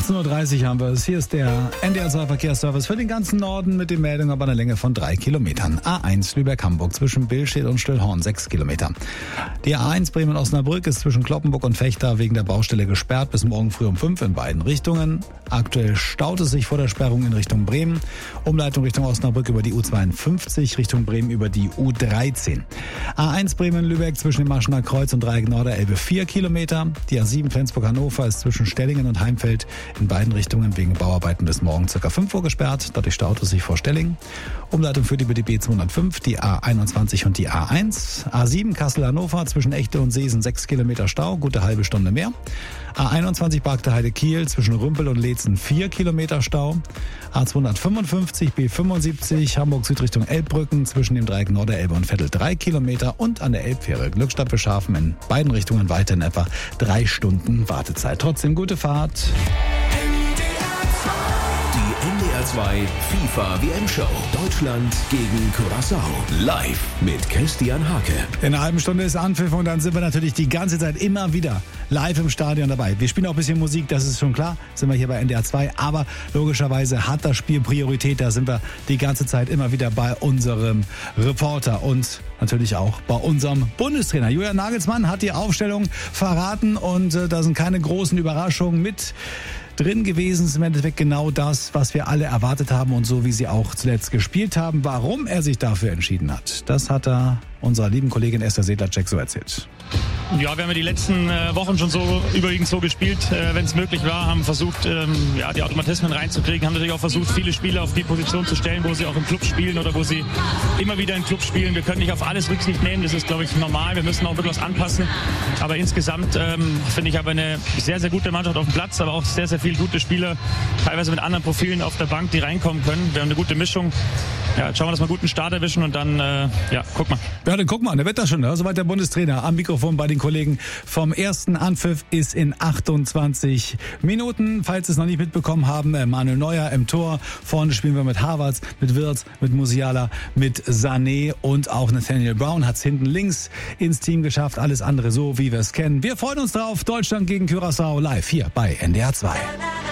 18.30 Uhr haben wir es. Hier ist der NDR 2 Verkehrsservice für den ganzen Norden mit den Meldungen aber einer Länge von 3 Kilometern. A1 Lübeck-Hamburg zwischen Billstedt und Stillhorn 6 Kilometer. Die A1 Bremen-Osnabrück ist zwischen Kloppenburg und Vechta wegen der Baustelle gesperrt bis morgen früh um 5 in beiden Richtungen. Aktuell staut es sich vor der Sperrung in Richtung Bremen. Umleitung Richtung Osnabrück über die U52, Richtung Bremen über die U13. A1 Bremen-Lübeck zwischen dem Maschener Kreuz und Dreieck Norderelbe 4 Kilometer. Die A7 Flensburg-Hannover ist zwischen Stellingen und Heimfeld in beiden Richtungen wegen Bauarbeiten bis morgen ca. 5 Uhr gesperrt. Dadurch staut es sich vor Stellingen. Umleitung führt über die B205, die A21 und die A1. A7 Kassel-Hannover zwischen Echte und Seesen 6 Kilometer Stau, gute halbe Stunde mehr. A21 Bargteheide-Kiel zwischen Rümpel und Leetzen 4 Kilometer Stau. A255 B75 Hamburg Süd Richtung Elbbrücken zwischen dem Dreieck Norderelbe und Vettel 3 Kilometer und an der Elbfähre Glückstadt Beschafen in beiden Richtungen weiterhin etwa 3 Stunden Wartezeit. Trotzdem gute Fahrt. Die NDR 2 FIFA WM-Show. Deutschland gegen Curaçao. Live mit Christian Hake. In einer halben Stunde ist Anpfiff und dann sind wir natürlich die ganze Zeit immer wieder live im Stadion dabei. Wir spielen auch ein bisschen Musik, das ist schon klar. Sind wir hier bei NDR 2. Aber logischerweise hat das Spiel Priorität. Da sind wir die ganze Zeit immer wieder bei unserem Reporter und natürlich auch bei unserem Bundestrainer. Julian Nagelsmann hat die Aufstellung verraten und da sind keine großen Überraschungen mit drin gewesen. Ist im Endeffekt genau das, was wir alle erwartet haben und so wie sie auch zuletzt gespielt haben. Warum er sich dafür entschieden hat, das hat er unserer lieben Kollegin Esther Sedlacek so erzählt. Ja, wir haben ja die letzten Wochen schon so überwiegend so gespielt, wenn es möglich war, haben versucht, die Automatismen reinzukriegen, haben natürlich auch versucht, viele Spieler auf die Position zu stellen, wo sie auch im Club spielen oder wo sie immer wieder im Club spielen. Wir können nicht auf alles Rücksicht nehmen, das ist, glaube ich, normal. Wir müssen auch ein bisschen was anpassen. Aber insgesamt finde ich aber eine sehr, sehr gute Mannschaft auf dem Platz, aber auch sehr, sehr viele gute Spieler, teilweise mit anderen Profilen auf der Bank, die reinkommen können. Wir haben eine gute Mischung. Ja, jetzt schauen wir, dass wir einen guten Start erwischen und dann, guck mal. Ja, dann guck mal, der wird das schon, ne? Soweit der Bundestrainer am Mikrofon bei den Kollegen vom ersten Anpfiff ist in 28 Minuten. Falls Sie es noch nicht mitbekommen haben, Manuel Neuer im Tor. Vorne spielen wir mit Havertz, mit Wirtz, mit Musiala, mit Sané und auch Nathaniel Brown hat es hinten links ins Team geschafft. Alles andere so, wie wir es kennen. Wir freuen uns drauf. Deutschland gegen Curaçao live hier bei NDR 2.